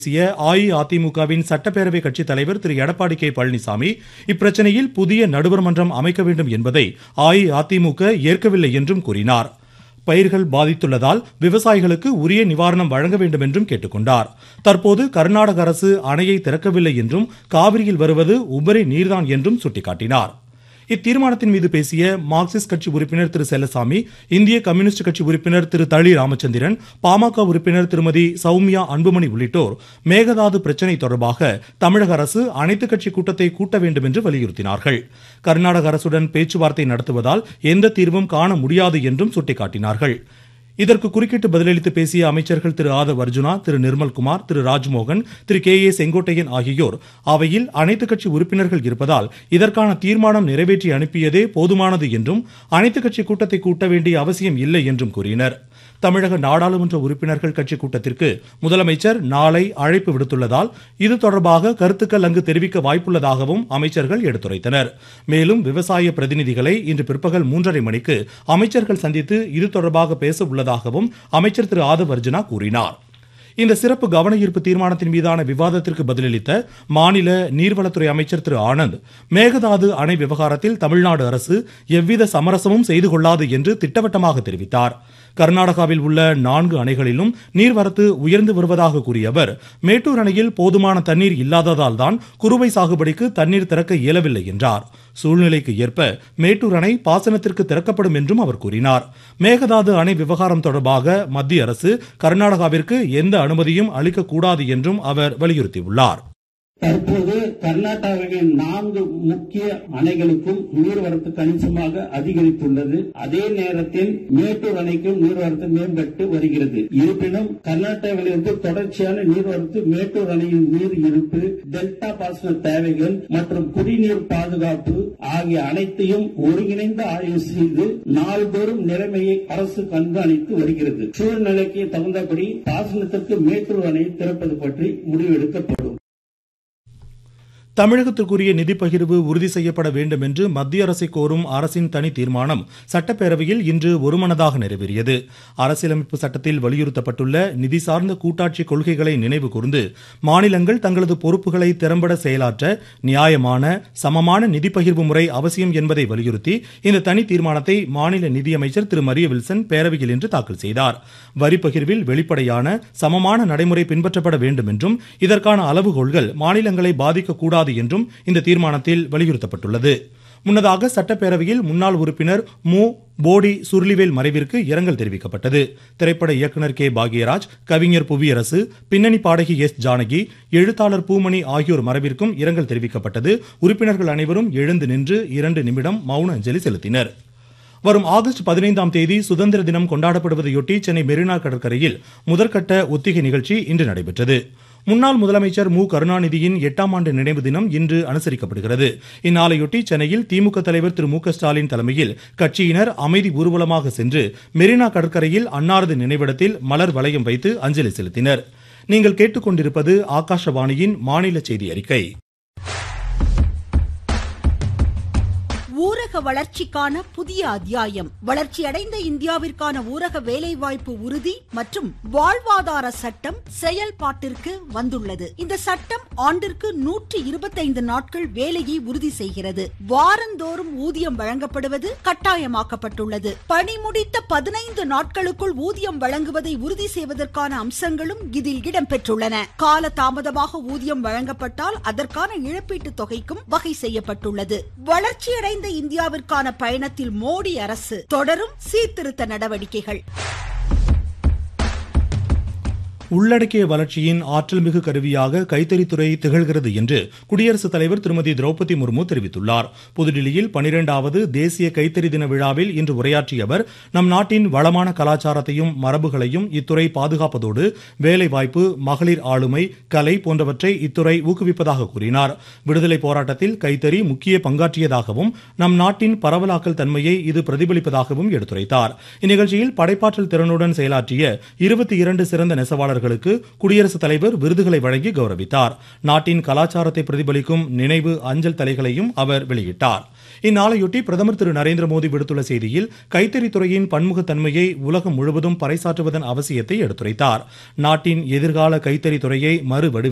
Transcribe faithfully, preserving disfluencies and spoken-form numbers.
பேசிய அஇஅதிமுகவின் சட்டப்பேரவை கட்சி தலைவர் திரு எடப்பாடி கே பழனிசாமி இப்பிரச்சனையில் புதிய நடுவர் மன்றம் அமைக்க வேண்டும் என்பதை அஇஅதிமுக ஏற்கவில்லை என்றும் கூறினார். பயிர்கள் பாதித்துள்ளதால் விவசாயிகளுக்கு உரிய நிவாரணம் வழங்க வேண்டும் என்றும் கேட்டுக்கொண்டார். தற்போது கர்நாடக அரசு அணையை திறக்கவில்லை என்றும் காவிரியில் வருவது உபரி நீர்தான் என்றும் சுட்டிக்காட்டினார். இத்தீர்மானத்தின் மீது பேசிய மார்க்சிஸ்ட் கட்சி உறுப்பினர் திரு செல்லசாமி, இந்திய கம்யூனிஸ்ட் கட்சி உறுப்பினர் திரு தளி ராமச்சந்திரன், பாமக உறுப்பினர் திருமதி சௌமியா அன்புமணி உள்ளிட்டோர் மேகதாது பிரச்சினை தொடர்பாக தமிழக அரசு அனைத்துக் கட்சி கூட்டத்தை கூட்ட வேண்டும் என்று வலியுறுத்தினார்கள். கர்நாடக அரசுடன் பேச்சுவார்த்தை நடத்துவதால் எந்த தீர்வும் காண முடியாது என்றும் சுட்டிக்காட்டினார்கள். இதற்கு குறுக்கிட்டு பதிலளித்து பேசிய அமைச்சர்கள் திரு ஆதவ் அர்ஜுனா, திரு நிர்மல்குமார், திரு ராஜ்மோகன், திரு கே ஏ செங்கோட்டையன் ஆகியோர் அவையில் அனைத்துக் கட்சி உறுப்பினர்கள் இருப்பதால் இதற்கான தீர்மானம் நிறைவேற்றி அனுப்பியதே போதுமானது என்றும் அனைத்துக் கட்சி கூட்டத்தை கூட்ட வேண்டிய அவசியம் இல்லை என்றும் கூறினர். தமிழக நாடாளுமன்ற உறுப்பினர்கள் கட்சி கூட்டத்திற்கு முதலமைச்சர் நாளை அழைப்பு விடுத்துள்ளதால் இது தொடர்பாக கருத்துக்கள் அங்கு தெரிவிக்க வாய்ப்புள்ளதாகவும் அமைச்சர்கள் எடுத்துரைத்தனர். மேலும் விவசாய பிரதிநிதிகளை இன்று பிற்பகல் மூன்றரை மணிக்கு அமைச்சர்கள் சந்தித்து இது தொடர்பாக பேச உள்ளதாகவும் அமைச்சர் திரு ஆதவ் அர்ஜுனா கூறினார். இந்த சிறப்பு கவன ஈர்ப்பு தீர்மானத்தின் மீதான விவாதத்திற்கு பதிலளித்த மாநில நீர்வளத்துறை அமைச்சர் திரு ஆனந்த், மேகதாது அணை விவகாரத்தில் தமிழ்நாடு அரசு எவ்வித சமரசமும் செய்து கொள்ளாது என்று திட்டவட்டமாக தெரிவித்தார். கர்நாடகாவில் உள்ள நான்கு அணைகளிலும் நீர்வரத்து உயர்ந்து வருவதாக கூறிய அவர், மேட்டூர் அணையில் போதுமான தண்ணீர் இல்லாததால் தான் குறுவை சாகுபடிக்கு தண்ணீர் திறக்க இயலவில்லை என்றார். சூழ்நிலைக்கு ஏற்ப மேட்டூர் அணை பாசனத்திற்கு திறக்கப்படும் என்றும் அவர் கூறினார். மேகதாது அணை விவகாரம் தொடர்பாக மத்திய அரசு கர்நாடகாவிற்கு எந்த அனுமதியும் அளிக்கக்கூடாது என்றும் அவர் வலியுறுத்தியுள்ளார். தற்போது கர்நாடகாவின் நான்கு முக்கிய அணைகளுக்கும் நீர்வரத்து கணிசமாக அதிகரித்துள்ளது. அதே நேரத்தில் மேட்டூர் அணைக்கும் நீர்வரத்து மேம்பட்டு வருகிறது. இருப்பினும் கர்நாடகாவிலிருந்து தொடர்ச்சியான நீர்வரத்து, மேட்டூர் அணையின் நீர் இருப்பு, டெல்டா பாசன தேவைகள் மற்றும் குடிநீர் பாதுகாப்பு ஆகிய அனைத்தையும் ஒருங்கிணைந்து ஆய்வு செய்து நாள்தோறும் நிலைமையை அரசு கண்காணித்து வருகிறது. சூழ்நிலைக்கு தகுந்தபடி பாசனத்திற்கு மேட்டூர் அணையை திறப்பது பற்றி முடிவெடுக்கப்படும். தமிழகத்திற்குரிய நிதி பகிர்வு உறுதி செய்யப்பட வேண்டும் என்று மத்திய அரசை கோரும் அரசின் தனி தீர்மானம் சட்டப்பேரவையில் இன்று ஒருமனதாக நிறைவேறியது. அரசியலமைப்பு சட்டத்தில் வலியுறுத்தப்பட்டுள்ள நிதி சார்ந்த கூட்டாட்சி கொள்கைகளை நினைவு கூர்ந்து மாநிலங்கள் தங்களது பொறுப்புகளை திறம்பட செயலாற்ற நியாயமான சமமான நிதி பகிர்வு முறை அவசியம் என்பதை வலியுறுத்தி இந்த தனி தீர்மானத்தை மாநில நிதியமைச்சர் திரு மரிய வில்சன் பேரவையில் இன்று தாக்கல் செய்தார். வரி பகிர்வில் வெளிப்படையான சமமான நடைமுறை பின்பற்றப்பட வேண்டும் என்றும் இதற்கான அளவுகோல்கள் மாநிலங்களை பாதிக்கக்கூடாது என்றும் இந்த தீர்மானத்தில் வலியுறுத்தப்பட்டுள்ளது. முன்னதாக சட்டப்பேரவையில் முன்னாள் உறுப்பினர் மு போடி சுர்லிவேல் மறைவிற்கு இரங்கல் தெரிவிக்கப்பட்டது. திரைப்பட இயக்குநர் கே பாக்யராஜ், கவிஞர் புவியரசு, பின்னணி பாடகி எஸ் ஜானகி, எழுத்தாளர் பூமணி ஆகியோர் மறைவிற்கும் இரங்கல் தெரிவிக்கப்பட்டது. உறுப்பினர்கள் அனைவரும் எழுந்து நின்று இரண்டு நிமிடம் மௌன அஞ்சலி செலுத்தினர். வரும் ஆகஸ்ட் பதினைந்தாம் தேதி சுதந்திர தினம் கொண்டாடப்படுவதையொட்டி சென்னை மெரினா கடற்கரையில் முதற்கட்ட ஒத்திகை நிகழ்ச்சி இன்று நடைபெற்றது. முன்னாள் முதலமைச்சர் மு கருணாநிதியின் எட்டாம் ஆண்டு நினைவு தினம் இன்று அனுசரிக்கப்படுகிறது. இந்நாளையொட்டி சென்னையில் திமுக தலைவர் திரு மு க ஸ்டாலின் தலைமையில் கட்சியினர் அமைதி ஊர்வலமாக சென்று மெரினா கடற்கரையில் அன்னாரது நினைவிடத்தில் மலர் வளையம் வைத்து அஞ்சலி செலுத்தினர். நீங்கள் கேட்டுக்கொண்டிருப்பது ஆகாஷவாணியின் மாநில செய்தி அறிக்கை. ஊரக வளர்ச்சிக்கான புதிய அத்தியாயம். வளர்ச்சியடைந்த இந்தியாவிற்கான ஊரக வேலைவாய்ப்பு உறுதி மற்றும் வாழ்வாதார சட்டம் செயல்பாட்டிற்கு வந்துள்ளது. இந்த சட்டம் ஆண்டிற்கு நூற்றி இருபத்தைந்து நாட்கள் வேலையை உறுதி செய்கிறது. வாரந்தோறும் ஊதியம் வழங்கப்படுவது கட்டாயமாக்கப்பட்டுள்ளது. பணி முடித்த பதினைந்து நாட்களுக்குள் ஊதியம் வழங்குவதை உறுதி செய்வதற்கான அம்சங்களும் இதில் இடம்பெற்றுள்ளன. கால தாமதமாக ஊதியம் வழங்கப்பட்டால் அதற்கான இழப்பீட்டுத் தொகைக்கும் வகை செய்யப்பட்டுள்ளது. வளர்ச்சியடைந்த இந்தியாவிற்கான பயணத்தில் மோடி அரசு தொடரும் சீர்திருத்த நடவடிக்கைகள். உள்ளடக்கிய வளர்ச்சியின் ஆற்றல் மிகு கருவியாக கைத்தறித்துறை திகழ்கிறது என்று குடியரசுத் தலைவர் திருமதி திரௌபதி முர்மு தெரிவித்துள்ளார். புதுடில்லியில் பனிரெண்டாவது தேசிய கைத்தறி தின விழாவில் இன்று உரையாற்றிய அவர், நம் நாட்டின் வளமான கலாச்சாரத்தையும் மரபுகளையும் இத்துறை பாதுகாப்பதோடு வேலைவாய்ப்பு, மகளிர் ஆளுமை, கலை போன்றவற்றை இத்துறை ஊக்குவிப்பதாக கூறினார். விடுதலை போராட்டத்தில் கைத்தறி முக்கிய பங்காற்றியதாகவும் நம் நாட்டின் பரவலாக்கல் தன்மையை இது பிரதிபலிப்பதாகவும் எடுத்துரைத்தார். இந்நிகழ்ச்சியில் படைப்பாற்றல் திறனுடன் செயலாற்றிய இருபத்தி இரண்டு சிறந்த நெசவாளர்கள் சாதனையாளர்களுக்கு குடியரசுத் தலைவர் விருதுகளை வழங்கி கௌரவித்தார். நாட்டின் கலாச்சாரத்தை பிரதிபலிக்கும் நினைவு அஞ்சல் தலைகளையும் அவர் வெளியிட்டார். இந்நாளையொட்டி பிரதமர் திரு நரேந்திர மோடி விடுத்துள்ள செய்தியில் கைத்தறித்துறையின் பன்முகத்தன்மையை உலகம் முழுவதும் பறைசாற்றுவதன் அவசியத்தை எடுத்துரைத்தார். நாட்டின் எதிர்கால கைத்தறித்துறையை மறுவடிவமைக்க